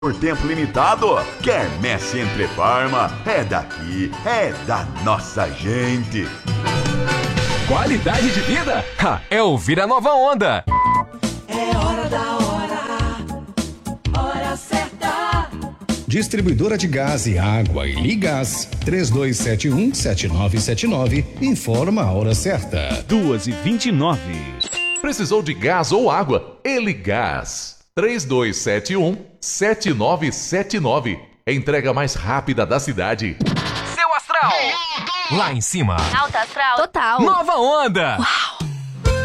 Por tempo limitado, Quermesse Entre Farma é daqui, é da nossa gente. Qualidade de vida é ouvir a Nova Onda. É hora da hora certa. Distribuidora de gás e água e Ligás 3271-7979 informa a hora certa. 2h29. Precisou de gás ou água? Eligás 3271-7979. Entrega mais rápida da cidade. Seu astral. Lá em cima. Alta astral. Total. Nova Onda. Uau.